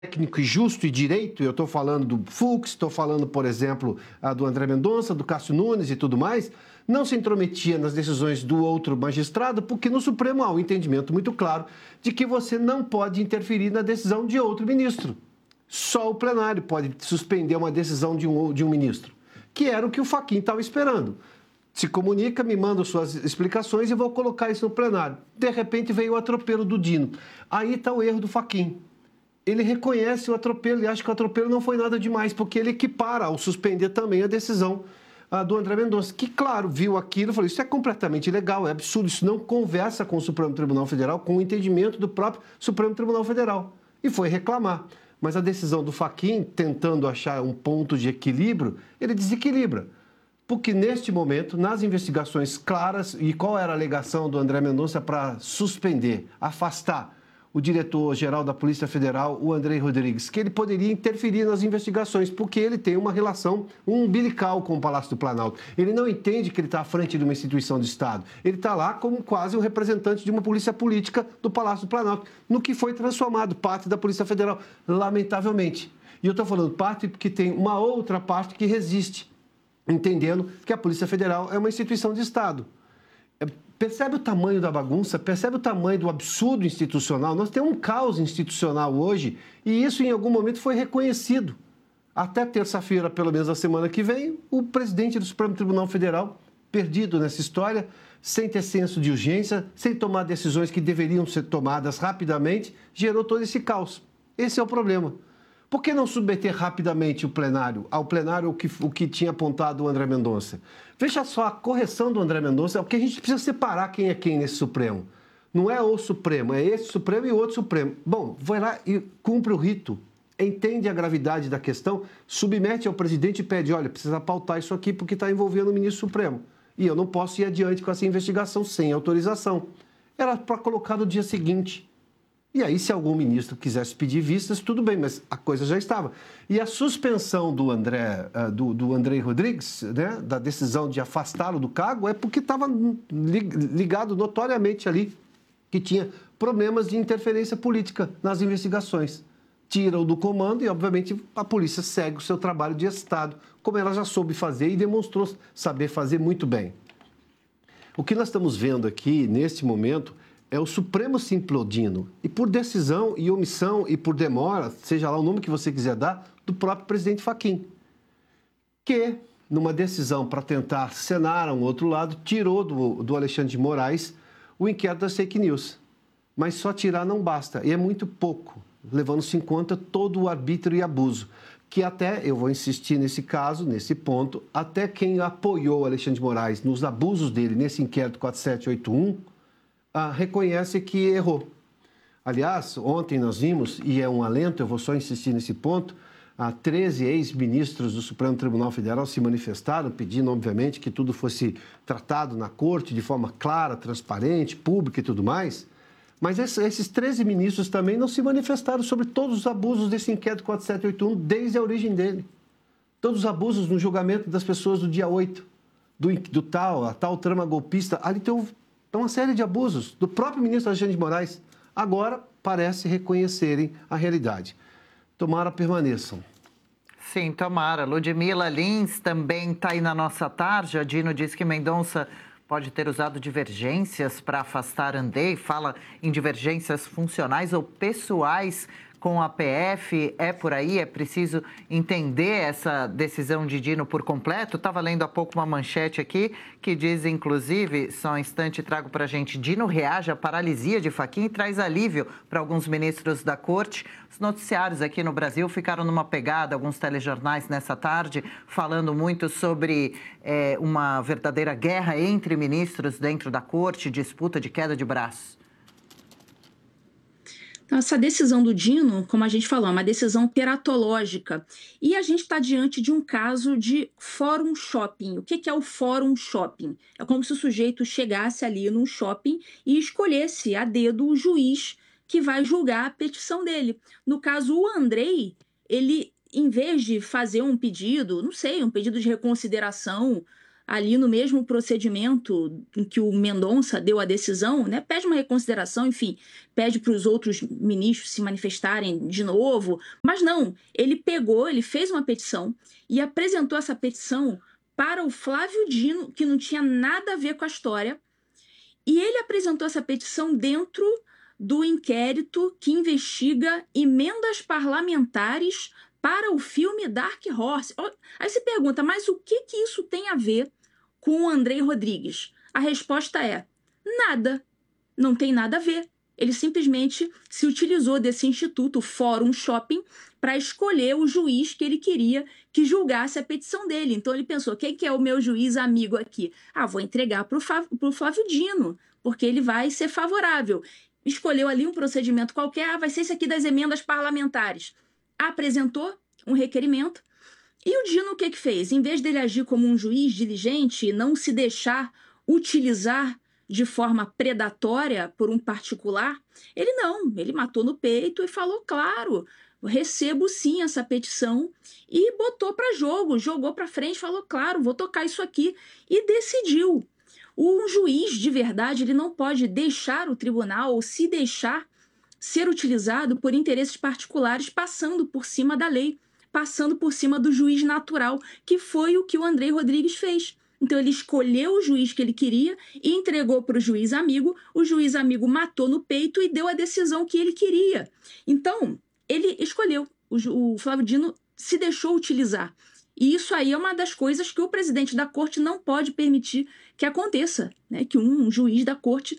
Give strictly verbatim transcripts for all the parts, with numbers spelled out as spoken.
técnico e justo e direito, eu estou falando do Fux, estou falando, por exemplo, do André Mendonça, do Cássio Nunes e tudo mais, não se intrometia nas decisões do outro magistrado, porque no Supremo há um entendimento muito claro de que você não pode interferir na decisão de outro ministro. Só o plenário pode suspender uma decisão de um, de um ministro, que era o que o Fachin estava esperando. Se comunica, me manda suas explicações e vou colocar isso no plenário. De repente veio o atropelo do Dino. Aí está o erro do Fachin. Ele reconhece o atropelo e acha que o atropelo não foi nada demais, porque ele equipara ao suspender também a decisão ah, do André Mendonça, que, claro, viu aquilo e falou, isso é completamente ilegal, é absurdo, isso não conversa com o Supremo Tribunal Federal, com o entendimento do próprio Supremo Tribunal Federal. E foi reclamar. Mas a decisão do Fachin, tentando achar um ponto de equilíbrio, ele desequilibra. Porque, neste momento, nas investigações claras, e qual era a alegação do André Mendonça para suspender, afastar o diretor-geral da Polícia Federal, o Andrei Rodrigues, que ele poderia interferir nas investigações, porque ele tem uma relação umbilical com o Palácio do Planalto. Ele não entende que ele está à frente de uma instituição de Estado. Ele está lá como quase um representante de uma polícia política do Palácio do Planalto, no que foi transformado parte da Polícia Federal, lamentavelmente. E eu estou falando parte porque tem uma outra parte que resiste, entendendo que a Polícia Federal é uma instituição de Estado. Percebe o tamanho da bagunça? Percebe o tamanho do absurdo institucional? Nós temos um caos institucional hoje e isso em algum momento foi reconhecido. Até terça-feira, pelo menos a semana que vem, o presidente do Supremo Tribunal Federal, perdido nessa história, sem ter senso de urgência, sem tomar decisões que deveriam ser tomadas rapidamente, gerou todo esse caos. Esse é o problema. Por que não submeter rapidamente o plenário, ao plenário o que, o que tinha apontado o André Mendonça? Veja só, a correção do André Mendonça é porque a gente precisa separar quem é quem nesse Supremo. Não é o Supremo, é esse Supremo e o outro Supremo. Bom, vai lá e cumpre o rito, entende a gravidade da questão, submete ao presidente e pede, olha, precisa pautar isso aqui porque está envolvendo o ministro Supremo. E eu não posso ir adiante com essa investigação sem autorização. Era para colocar no dia seguinte. E aí, se algum ministro quisesse pedir vistas, tudo bem, mas a coisa já estava. E a suspensão do André, do, do Andrei Rodrigues, né, da decisão de afastá-lo do cargo, é porque estava ligado notoriamente ali que tinha problemas de interferência política nas investigações. Tira-o do comando e, obviamente, a polícia segue o seu trabalho de Estado, como ela já soube fazer e demonstrou saber fazer muito bem. O que nós estamos vendo aqui, neste momento, é o Supremo se implodindo, e por decisão e omissão e por demora, seja lá o nome que você quiser dar, do próprio presidente Fachin, que, numa decisão para tentar cenar a um outro lado, tirou do, do Alexandre de Moraes o inquérito das fake news. Mas só tirar não basta, e é muito pouco, levando-se em conta todo o arbítrio e abuso, que até, eu vou insistir nesse caso, nesse ponto, até quem apoiou o Alexandre de Moraes nos abusos dele nesse inquérito quatro sete oito um, Ah, reconhece que errou. Aliás, ontem nós vimos, e é um alento, eu vou só insistir nesse ponto, ah, treze ex-ministros do Supremo Tribunal Federal se manifestaram, pedindo, obviamente, que tudo fosse tratado na corte de forma clara, transparente, pública e tudo mais. Mas esses treze ministros também não se manifestaram sobre todos os abusos desse inquérito quatro sete oito um desde a origem dele. Todos os abusos no julgamento das pessoas do dia oito, do, do tal, a tal trama golpista, ali tem um Então, uma série de abusos do próprio ministro Alexandre de Moraes, agora parece reconhecerem a realidade. Tomara permaneçam. Sim, tomara. Ludmila Lins também está aí na nossa tarde. A Dino diz que Mendonça pode ter usado divergências para afastar Andrei. Fala em divergências funcionais ou pessoais com a P F, é por aí, é preciso entender essa decisão de Dino por completo. Estava lendo há pouco uma manchete aqui que diz, inclusive, só um instante trago para a gente, Dino reage à paralisia de Fachin e traz alívio para alguns ministros da corte. Os noticiários aqui no Brasil ficaram numa pegada, alguns telejornais nessa tarde, falando muito sobre é, uma verdadeira guerra entre ministros dentro da corte, disputa de queda de braços. Então, essa decisão do Dino, como a gente falou, é uma decisão teratológica. E a gente está diante de um caso de fórum shopping. O que é o fórum shopping? É como se o sujeito chegasse ali num shopping e escolhesse a dedo o juiz que vai julgar a petição dele. No caso, o Andrei, ele, em vez de fazer um pedido, não sei, um pedido de reconsideração ali no mesmo procedimento em que o Mendonça deu a decisão, né, pede uma reconsideração, enfim, pede para os outros ministros se manifestarem de novo, mas não, ele pegou, ele fez uma petição e apresentou essa petição para o Flávio Dino, que não tinha nada a ver com a história, e ele apresentou essa petição dentro do inquérito que investiga emendas parlamentares para o filme Dark Horse. Aí você pergunta, mas o que, que isso tem a ver com o Andrei Rodrigues? A resposta é nada, não tem nada a ver. Ele simplesmente se utilizou desse instituto, o Fórum Shopping, para escolher o juiz que ele queria que julgasse a petição dele. Então ele pensou, quem que é o meu juiz amigo aqui? Ah, vou entregar para o Flávio Dino, porque ele vai ser favorável. Escolheu ali um procedimento qualquer, ah, vai ser esse aqui das emendas parlamentares. Apresentou um requerimento e o Dino o que que fez? Em vez dele agir como um juiz diligente e não se deixar utilizar de forma predatória por um particular, ele não, ele matou no peito e falou, claro, recebo sim essa petição e botou para jogo, jogou para frente, falou, claro, vou tocar isso aqui e decidiu. Um juiz de verdade, ele não pode deixar o tribunal ou se deixar ser utilizado por interesses particulares passando por cima da lei, passando por cima do juiz natural, que foi o que o Andrei Rodrigues fez. Então ele escolheu o juiz que ele queria e entregou para o juiz amigo, o juiz amigo matou no peito e deu a decisão que ele queria. Então, ele escolheu, o, o Flávio Dino se deixou utilizar. E isso aí é uma das coisas que o presidente da corte não pode permitir que aconteça, né? Que um juiz da corte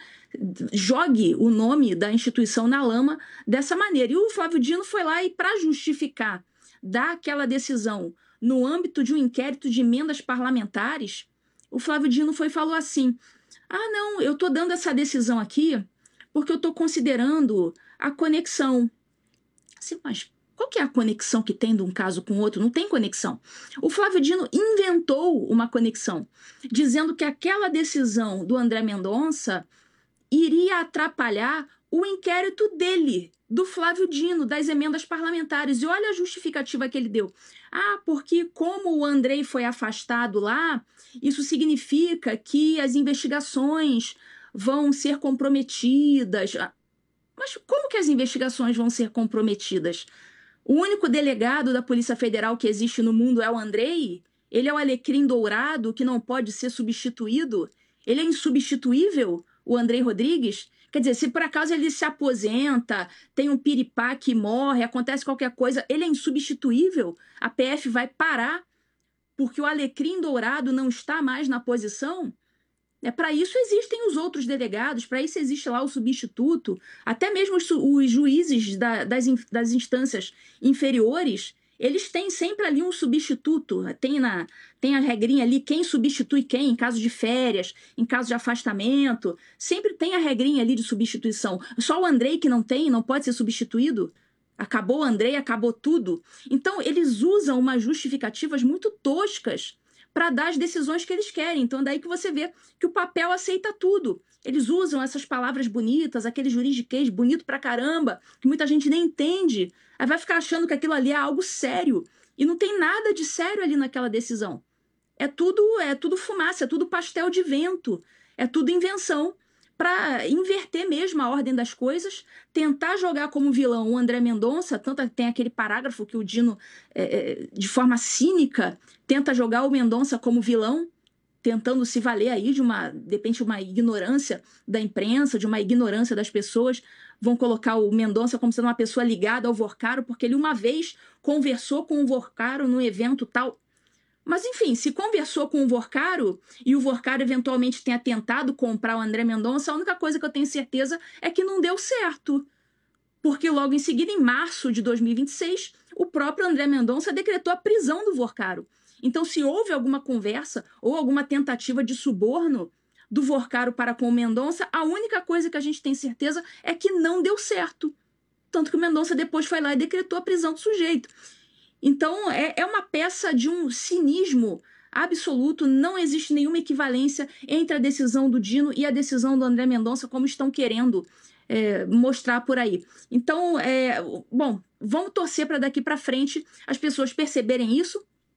jogue o nome da instituição na lama dessa maneira. E o Flávio Dino foi lá e, para justificar dar aquela decisão no âmbito de um inquérito de emendas parlamentares, o Flávio Dino foi e falou assim, ah, não, eu estou dando essa decisão aqui porque eu estou considerando a conexão. Assim, mas qual que é a conexão que tem de um caso com o outro? Não tem conexão. O Flávio Dino inventou uma conexão, dizendo que aquela decisão do André Mendonça iria atrapalhar o inquérito dele, do Flávio Dino, das emendas parlamentares. E olha a justificativa que ele deu. Ah, porque como o Andrei foi afastado lá, isso significa que as investigações vão ser comprometidas. Mas como que as investigações vão ser comprometidas? O único delegado da Polícia Federal que existe no mundo é o Andrei? Ele é o alecrim dourado que não pode ser substituído? Ele é insubstituível, o Andrei Rodrigues? Quer dizer, se por acaso ele se aposenta, tem um piripá que morre, acontece qualquer coisa, ele é insubstituível? A P F vai parar porque o alecrim dourado não está mais na posição? É, para isso existem os outros delegados, para isso existe lá o substituto, até mesmo os, os juízes da, das, das instâncias inferiores, eles têm sempre ali um substituto, tem, na, tem a regrinha ali, quem substitui quem, em caso de férias, em caso de afastamento, sempre tem a regrinha ali de substituição. Só o Andrei que não tem, não pode ser substituído? Acabou o Andrei, acabou tudo? Então, eles usam umas justificativas muito toscas para dar as decisões que eles querem. Então, daí que você vê que o papel aceita tudo. Eles usam essas palavras bonitas, aquele juridiquês bonito pra caramba, que muita gente nem entende. Aí vai ficar achando que aquilo ali é algo sério. E não tem nada de sério ali naquela decisão. É tudo, é tudo fumaça, é tudo pastel de vento, é tudo invenção para inverter mesmo a ordem das coisas, tentar jogar como vilão o André Mendonça, tanto tem aquele parágrafo que o Dino, é, de forma cínica, tenta jogar o Mendonça como vilão, tentando se valer aí de uma, de repente, uma ignorância da imprensa, de uma ignorância das pessoas, vão colocar o Mendonça como sendo uma pessoa ligada ao Vorcaro, porque ele uma vez conversou com o Vorcaro num evento tal. Mas, enfim, se conversou com o Vorcaro e o Vorcaro eventualmente tenha tentado comprar o André Mendonça, a única coisa que eu tenho certeza é que não deu certo. Porque logo em seguida, em março de dois mil e vinte e seis, o próprio André Mendonça decretou a prisão do Vorcaro. Então, se houve alguma conversa ou alguma tentativa de suborno do Vorcaro para com o Mendonça, a única coisa que a gente tem certeza é que não deu certo. Tanto que o Mendonça depois foi lá e decretou a prisão do sujeito. Então, é, é uma peça de um cinismo absoluto, não existe nenhuma equivalência entre a decisão do Dino e a decisão do André Mendonça, como estão querendo é, mostrar por aí. Então, é, bom, vamos torcer para daqui para frente as pessoas perceberem isso,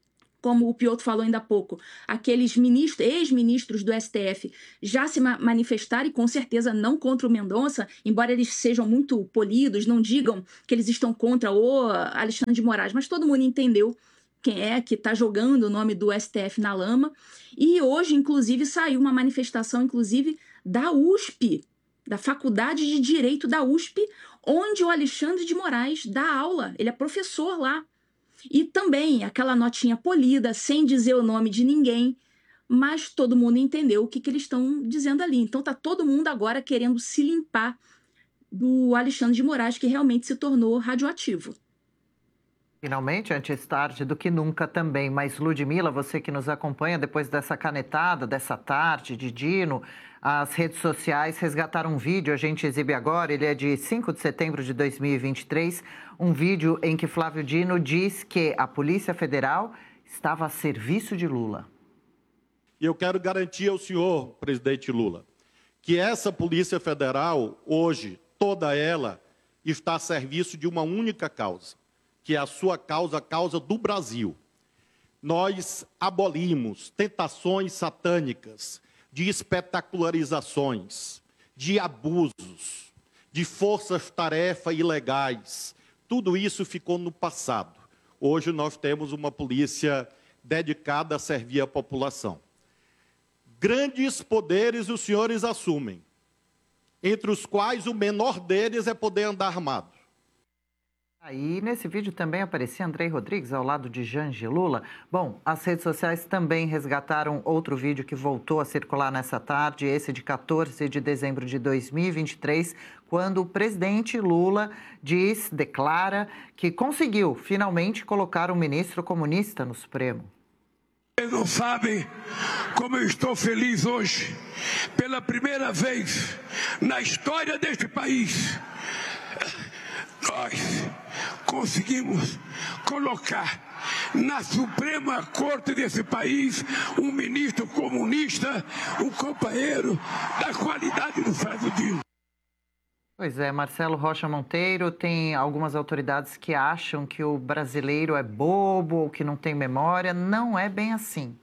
como o Piotr falou ainda há pouco, aqueles ministros, ex-ministros do S T F já se ma manifestaram, e com certeza não contra o Mendonça, embora eles sejam muito polidos, não digam que eles estão contra o Alexandre de Moraes, mas todo mundo entendeu quem é que está jogando o nome do S T F na lama. E hoje, inclusive, saiu uma manifestação, inclusive, da U S P, da Faculdade de Direito da U S P, onde o Alexandre de Moraes dá aula, ele é professor lá. E também aquela notinha polida, sem dizer o nome de ninguém, mas todo mundo entendeu o que, que eles estão dizendo ali. Então está todo mundo agora querendo se limpar do Alexandre de Moraes, que realmente se tornou radioativo. Finalmente, antes tarde do que nunca também. Mas, Ludmila, você que nos acompanha depois dessa canetada, dessa tarde de Dino, as redes sociais resgataram um vídeo, a gente exibe agora, ele é de cinco de setembro de dois mil e vinte e três, um vídeo em que Flávio Dino diz que a Polícia Federal estava a serviço de Lula. E eu quero garantir ao senhor, presidente Lula, que essa Polícia Federal, hoje, toda ela, está a serviço de uma única causa, que é a sua causa, a causa do Brasil. Nós abolimos tentações satânicas de espetacularizações, de abusos, de forças-tarefa ilegais. Tudo isso ficou no passado. Hoje nós temos uma polícia dedicada a servir a população. Grandes poderes os senhores assumem, entre os quais o menor deles é poder andar armado. Aí, nesse vídeo também aparecia Andrei Rodrigues ao lado de Janja Lula. Bom, as redes sociais também resgataram outro vídeo que voltou a circular nessa tarde, esse de quatorze de dezembro de dois mil e vinte e três, quando o presidente Lula diz, declara, que conseguiu finalmente colocar um ministro comunista no Supremo. Vocês não sabem como eu estou feliz hoje, pela primeira vez na história deste país. Nós conseguimos colocar na Suprema Corte desse país um ministro comunista, um companheiro da qualidade do Flávio Dino. Pois é, Marcelo Rocha Monteiro, tem algumas autoridades que acham que o brasileiro é bobo ou que não tem memória. Não é bem assim.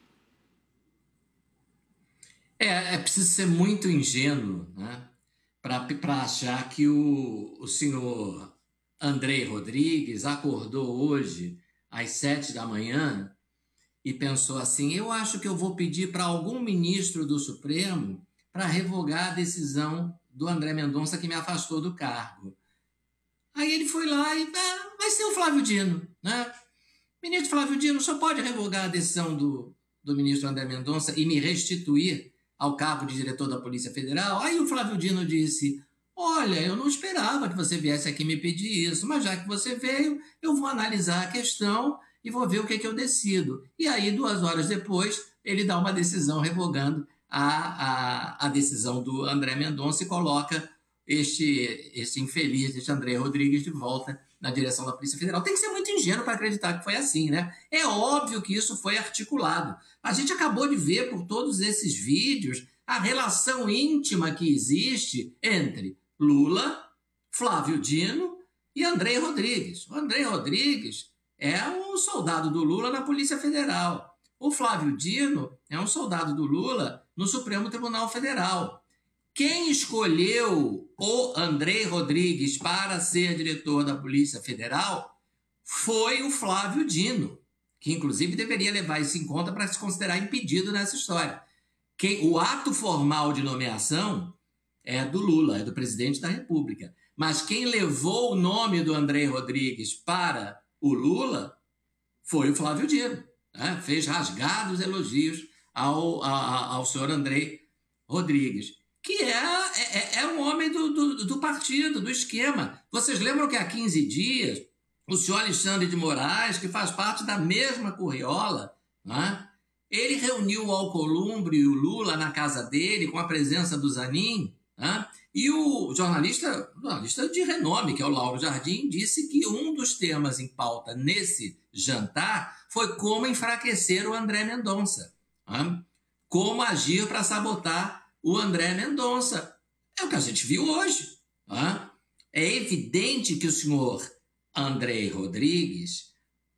É, é preciso ser muito ingênuo, né? Para achar que o, o senhor Andrei Rodrigues acordou hoje às sete da manhã e pensou assim, eu acho que eu vou pedir para algum ministro do Supremo para revogar a decisão do André Mendonça que me afastou do cargo. Aí ele foi lá e ah, vai ser o Flávio Dino, né? Ministro Flávio Dino, só pode revogar a decisão do, do ministro André Mendonça e me restituir ao cargo de diretor da Polícia Federal. Aí o Flávio Dino disse, olha, eu não esperava que você viesse aqui me pedir isso, mas já que você veio, eu vou analisar a questão e vou ver o que, que eu decido. E aí, duas horas depois, ele dá uma decisão revogando a, a, a decisão do André Mendonça e coloca este, este infeliz, este André Rodrigues, de volta na direção da Polícia Federal. Tem que ser muito ingênuo para acreditar que foi assim, né? É óbvio que isso foi articulado. A gente acabou de ver por todos esses vídeos a relação íntima que existe entre Lula, Flávio Dino e Andrei Rodrigues. O Andrei Rodrigues é um soldado do Lula na Polícia Federal. O Flávio Dino é um soldado do Lula no Supremo Tribunal Federal. Quem escolheu o Andrei Rodrigues para ser diretor da Polícia Federal foi o Flávio Dino, que inclusive deveria levar isso em conta para se considerar impedido nessa história. Quem, o ato formal de nomeação é do Lula, é do presidente da República. Mas quem levou o nome do Andrei Rodrigues para o Lula foi o Flávio Dino, né? Fez rasgados elogios ao, ao, ao senhor Andrei Rodrigues, que é, é, é um homem do, do, do partido, do esquema. Vocês lembram que há quinze dias, o senhor Alexandre de Moraes, que faz parte da mesma curriola, né? Ele reuniu o Alcolumbre e o Lula na casa dele, com a presença do Zanin, né? E o jornalista, jornalista de renome, que é o Lauro Jardim, disse que um dos temas em pauta nesse jantar foi como enfraquecer o André Mendonça, né? Como agir para sabotar o André Mendonça. É o que a gente viu hoje, né? É evidente que o senhor Andrei Rodrigues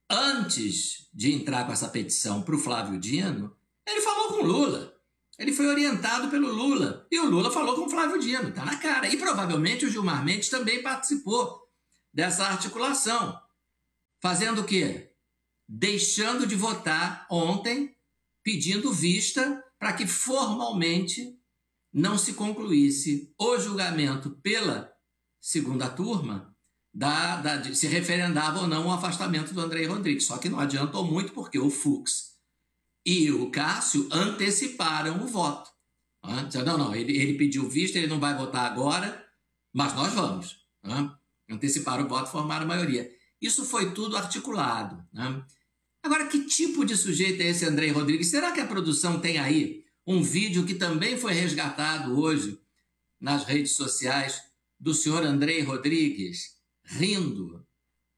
antes de entrar com essa petição para o Flávio Dino, ele falou com o Lula. Ele foi orientado pelo Lula. E o Lula falou com o Flávio Dino, está na cara. E provavelmente o Gilmar Mendes também participou dessa articulação. Fazendo o quê? Deixando de votar ontem, pedindo vista para que formalmente não se concluísse o julgamento pela segunda turma da, da, de, se referendava ou não o afastamento do André Rodrigues. Só que não adiantou muito porque o Fux e o Cássio anteciparam o voto. Não, não, ele, ele pediu vista, ele não vai votar agora, mas nós vamos. Né? Anteciparam o voto, formaram a maioria. Isso foi tudo articulado. Né? Agora, que tipo de sujeito é esse André Rodrigues? Será que a produção tem aí um vídeo que também foi resgatado hoje nas redes sociais do senhor André Rodrigues rindo,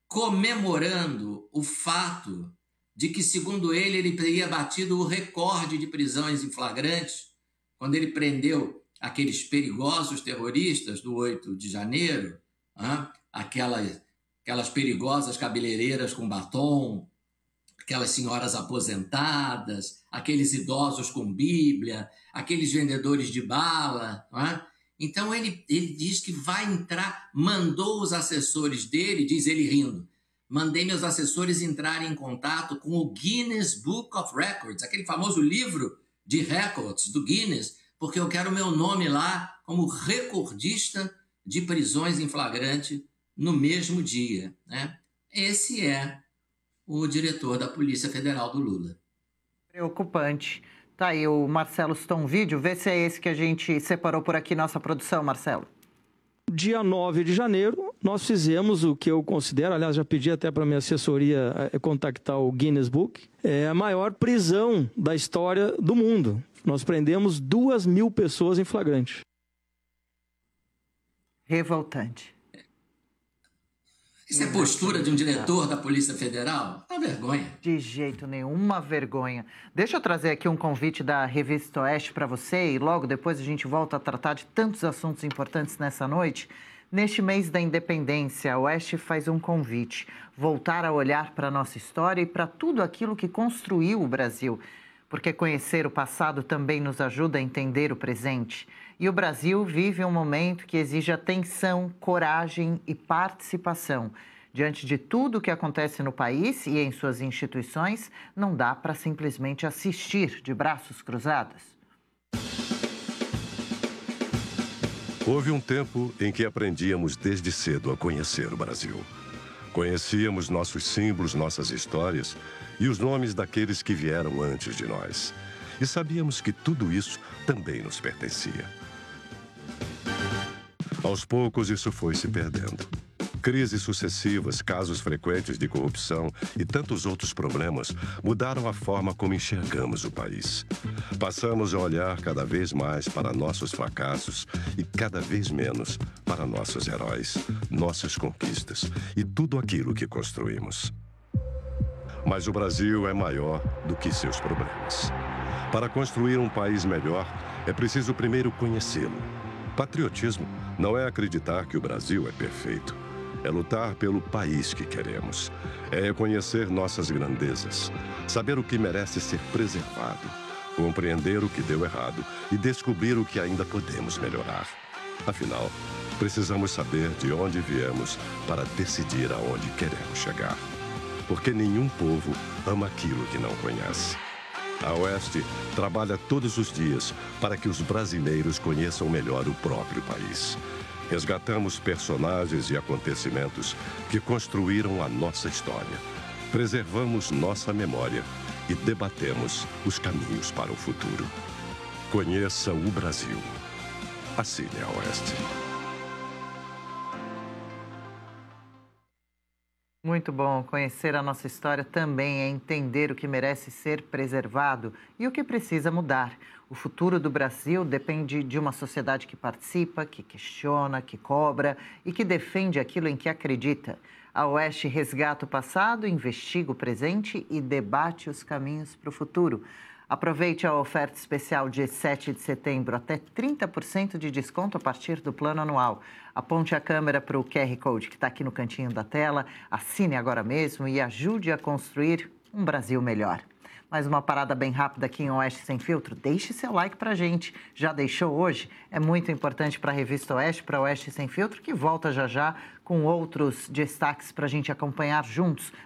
comemorando o fato de que, segundo ele, ele teria batido o recorde de prisões em flagrantes quando ele prendeu aqueles perigosos terroristas do oito de janeiro, hein? aquelas, aquelas perigosas cabeleireiras com batom, aquelas senhoras aposentadas, aqueles idosos com Bíblia, aqueles vendedores de bala. Não é? Então ele, ele diz que vai entrar, mandou os assessores dele, diz ele rindo, mandei meus assessores entrarem em contato com o Guinness Book of Records, aquele famoso livro de records do Guinness, porque eu quero meu nome lá como recordista de prisões em flagrante no mesmo dia. Né? Esse é o diretor da Polícia Federal do Lula. Preocupante. Tá aí o Marcelo citou um vídeo, vê se é esse que a gente separou por aqui, nossa produção, Marcelo. Dia nove de janeiro, nós fizemos o que eu considero, aliás, já pedi até para a minha assessoria é, contactar o Guinness Book, é a maior prisão da história do mundo. Nós prendemos duas mil pessoas em flagrante. Revoltante. Isso é postura de um diretor da Polícia Federal? Uma vergonha. De jeito nenhum, uma vergonha. Deixa eu trazer aqui um convite da Revista Oeste para você e logo depois a gente volta a tratar de tantos assuntos importantes nessa noite. Neste mês da independência, a Oeste faz um convite. Voltar a olhar para a nossa história e para tudo aquilo que construiu o Brasil. Porque conhecer o passado também nos ajuda a entender o presente. E o Brasil vive um momento que exige atenção, coragem e participação. Diante de tudo o que acontece no país e em suas instituições, não dá para simplesmente assistir de braços cruzados. Houve um tempo em que aprendíamos desde cedo a conhecer o Brasil. Conhecíamos nossos símbolos, nossas histórias e os nomes daqueles que vieram antes de nós. E sabíamos que tudo isso também nos pertencia. Aos poucos, isso foi se perdendo. Crises sucessivas, casos frequentes de corrupção e tantos outros problemas mudaram a forma como enxergamos o país. Passamos a olhar cada vez mais para nossos fracassos e cada vez menos para nossos heróis, nossas conquistas e tudo aquilo que construímos. Mas o Brasil é maior do que seus problemas. Para construir um país melhor, é preciso primeiro conhecê-lo. Patriotismo não é acreditar que o Brasil é perfeito. É lutar pelo país que queremos. É reconhecer nossas grandezas, saber o que merece ser preservado, compreender o que deu errado e descobrir o que ainda podemos melhorar. Afinal, precisamos saber de onde viemos para decidir aonde queremos chegar. Porque nenhum povo ama aquilo que não conhece. A Oeste trabalha todos os dias para que os brasileiros conheçam melhor o próprio país. Resgatamos personagens e acontecimentos que construíram a nossa história. Preservamos nossa memória e debatemos os caminhos para o futuro. Conheça o Brasil. Assine a Oeste. Muito bom. Conhecer a nossa história também é entender o que merece ser preservado e o que precisa mudar. O futuro do Brasil depende de uma sociedade que participa, que questiona, que cobra e que defende aquilo em que acredita. A Oeste resgata o passado, investiga o presente e debate os caminhos para o futuro. Aproveite a oferta especial de sete de setembro, até trinta por cento de desconto a partir do plano anual. Aponte a câmera para o Q R Code que está aqui no cantinho da tela, assine agora mesmo e ajude a construir um Brasil melhor. Mais uma parada bem rápida aqui em Oeste Sem Filtro. Deixe seu like pra gente. Já deixou hoje? É muito importante para a Revista Oeste, para Oeste Sem Filtro, que volta já já com outros destaques para a gente acompanhar juntos.